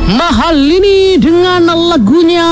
Mahal ini dengan lagunya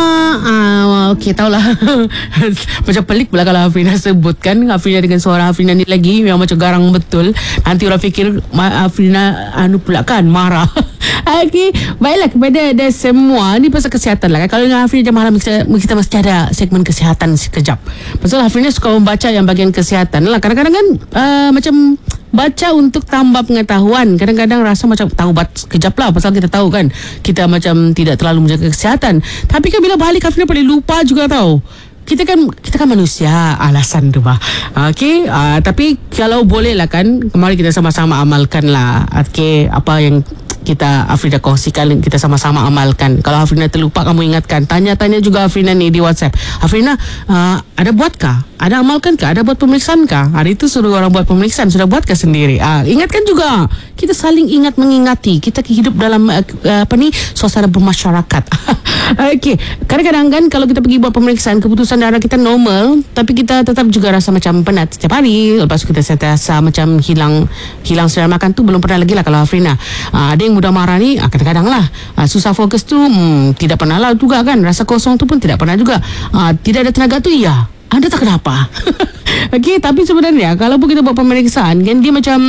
okey, tahulah. Macam pelik pula kalau Hafrina sebutkan Hafrina dengan suara Hafrina ni lagi memang macam garang betul. Nanti orang fikir Hafrina pula kan marah. Okey, baiklah kepada ada semua ni pasal kesihatan lah. Kalau dengan Hafrina jam malam kita mesti ada segmen kesihatan sekejap. Pasal Hafrina suka membaca yang bahagian kesihatan lah. Kadang-kadang kan macam baca untuk tambah pengetahuan. Kadang-kadang rasa macam taubat sekejap lah. Pasal kita tahu kan kita macam tidak terlalu menjaga kesihatan. Tapi kan bila balik Hafrina boleh lupa juga tahu. Kita kan manusia, alasan tu bah. Okey, tapi kalau boleh lah kan, kemarin kita sama-sama amalkan lah. Okey, apa yang kita Hafrina kongsikan, kita sama-sama amalkan. Kalau Hafrina terlupa, kamu ingatkan. Tanya-tanya juga Hafrina ni di WhatsApp. Hafrina, ada buatkah? Ada amalkankah? Ada buat pemeriksaannkah? Hari itu suruh orang buat pemeriksaan, sudah buatkah sendiri? Ingatkan juga. Kita saling ingat mengingati. Kita hidup dalam suasana bermasyarakat. Okey, kadang-kadang kan kalau kita pergi buat pemeriksaan, keputusan darah kita normal, tapi kita tetap juga rasa macam penat setiap hari. Lepas tu kita sentiasa macam hilang selera makan tu belum pernah lagi lah kalau Hafrina. Ada yang mudah marah ni, kadang-kadang lah susah fokus tu, tidak pernah lah juga kan. Rasa kosong tu pun tidak pernah juga. Tidak ada tenaga tu, iya. Anda tak kenapa. Okey, tapi sebenarnya kalau pun kita buat pemeriksaan kan, dia macam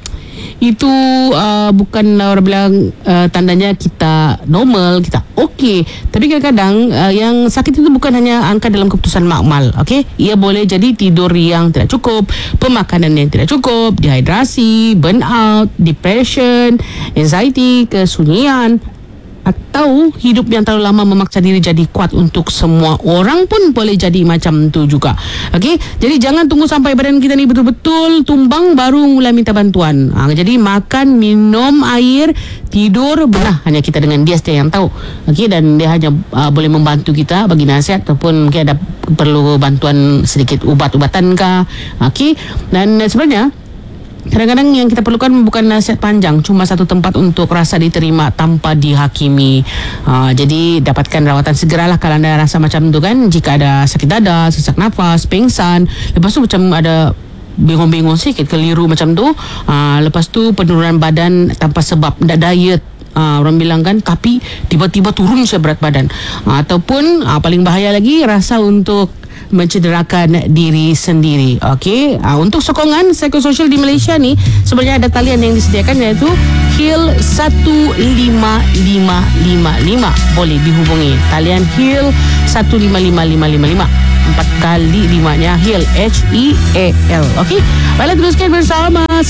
itu bukan orang bilang tandanya kita normal, kita okey. Tapi kadang-kadang yang sakit itu bukan hanya angka dalam keputusan makmal. Okey, ia boleh jadi tidur yang tidak cukup, pemakanan yang tidak cukup, dehidrasi, burnout, depression, anxiety, kesunyian, atau hidup yang terlalu lama memaksa diri jadi kuat. Untuk semua orang pun boleh jadi macam tu juga. Okey, jadi jangan tunggu sampai badan kita ni betul-betul tumbang baru mulai minta bantuan. Jadi makan, minum air, tidur, benar hanya kita dengan dia saja yang tahu. Okey, dan dia hanya boleh membantu kita bagi nasihat ataupun mungkin ada perlu bantuan sedikit ubat-ubatan kah. Okey, dan sebenarnya kadang-kadang yang kita perlukan bukan nasihat panjang, cuma satu tempat untuk rasa diterima tanpa dihakimi. Jadi dapatkan rawatan segeralah kalau anda rasa macam tu kan. Jika ada sakit dada, sesak nafas, pingsan, lepas tu macam ada bingung-bingung sikit, keliru macam tu, lepas tu penurunan badan tanpa sebab, tidak diet, orang bilang kan, tapi tiba-tiba turun berat badan, ataupun paling bahaya lagi rasa untuk mencederakan diri sendiri. Okey, untuk sokongan psikososial di Malaysia ni sebenarnya ada talian yang disediakan, iaitu HEAL 15555. Boleh dihubungi talian HEAL 155555. 4 kali 5-nya HEAL, HEAL. Okey, baiklah, teruskan bersama